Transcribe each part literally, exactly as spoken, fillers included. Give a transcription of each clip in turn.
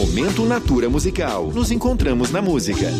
Momento Natura Musical. Nos encontramos na música.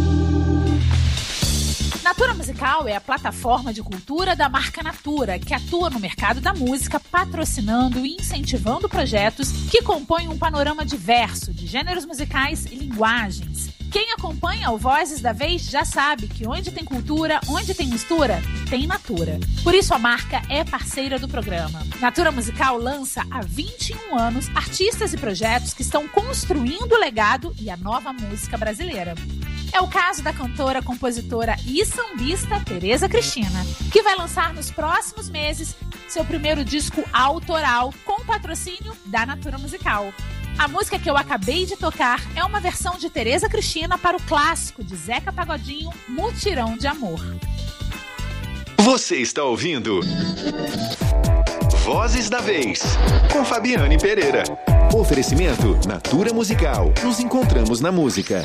Natura Musical é a plataforma de cultura da marca Natura, que atua no mercado da música, patrocinando e incentivando projetos que compõem um panorama diverso de gêneros musicais e linguagens. Quem acompanha o Vozes da Vez já sabe que onde tem cultura, onde tem mistura, tem Natura. Por isso a marca é parceira do programa. Natura Musical lança há vinte e um anos artistas e projetos que estão construindo o legado e a nova música brasileira. É o caso da cantora, compositora e sambista Tereza Cristina, que vai lançar nos próximos meses seu primeiro disco autoral com patrocínio da Natura Musical. A música que eu acabei de tocar é uma versão de Tereza Cristina para o clássico de Zeca Pagodinho, Mutirão de Amor. Você está ouvindo Vozes da Vez, com Fabiane Pereira. Oferecimento Natura Musical. Nos encontramos na música.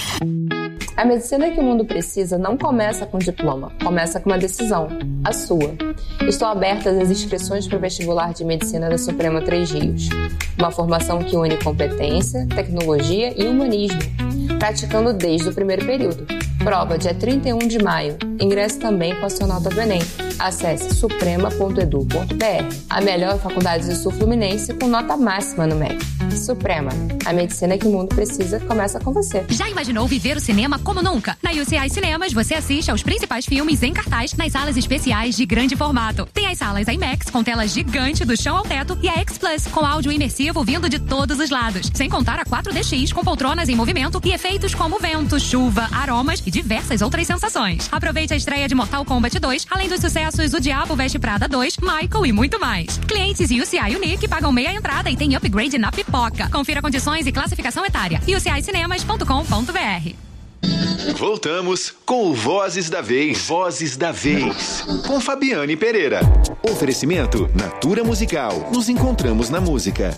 A medicina que o mundo precisa não começa com diploma, começa com uma decisão, a sua. Estão abertas as inscrições para o vestibular de medicina da Suprema Três Rios. Uma formação que une competência, tecnologia e humanismo, praticando desde o primeiro período. Prova dia trinta e um de maio. Ingresse também com a sua nota do Enem. Acesse suprema ponto edu ponto br. A melhor faculdade do Sul Fluminense com nota máxima no M E C. Suprema. A medicina que o mundo precisa começa com você. Já imaginou viver o cinema como nunca? Na U C I Cinemas você assiste aos principais filmes em cartaz nas salas especiais de grande formato. Tem as salas IMAX com tela gigante do chão ao teto e a X Plus com áudio imersivo vindo de todos os lados. Sem contar a quatro D X com poltronas em movimento e efeitos como vento, chuva, aromas e diversas outras sensações. Aproveite a estreia de Mortal Kombat dois, além dos sucessos O Diabo Veste Prada dois, Michael e muito mais. Clientes U C I Unique pagam meia entrada e tem upgrade na pipoca. Confira condições e classificação etária. u c i cinemas ponto com ponto b r. Voltamos com o Vozes da Vez. Vozes da Vez, com Fabiane Pereira. Oferecimento Natura Musical. Nos encontramos na música.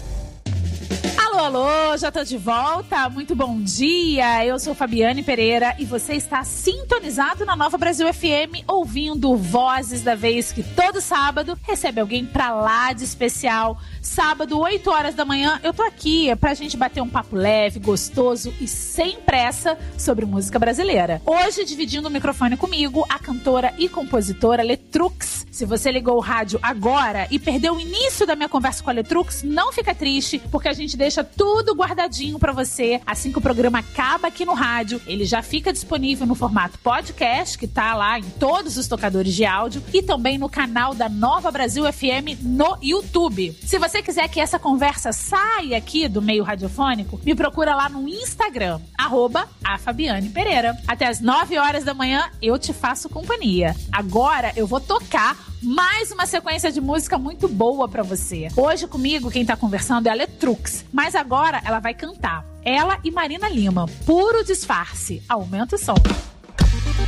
Alô, alô, já tô de volta, muito bom dia, eu sou Fabiane Pereira e você está sintonizado na Nova Brasil F M, ouvindo Vozes da Vez, que todo sábado recebe alguém pra lá de especial. Sábado, oito horas da manhã, eu tô aqui pra gente bater um papo leve, gostoso e sem pressa sobre música brasileira. Hoje, dividindo o microfone comigo, a cantora e compositora Letrux. Se você ligou o rádio agora e perdeu o início da minha conversa com a Letrux, não fica triste, porque a gente deixa tudo guardadinho pra você. Assim que o programa acaba aqui no rádio, ele já fica disponível no formato podcast, que tá lá em todos os tocadores de áudio, e também no canal da Nova Brasil F M no YouTube. Se você quiser que essa conversa saia aqui do meio radiofônico, me procura lá no Instagram, arroba a Fabiane Pereira. Até as nove horas da manhã eu te faço companhia. Agora eu vou tocar mais uma sequência de música muito boa pra você. Hoje comigo quem tá conversando é a Letrux, mas agora ela vai cantar. Ela e Marina Lima, puro disfarce. Aumenta o som.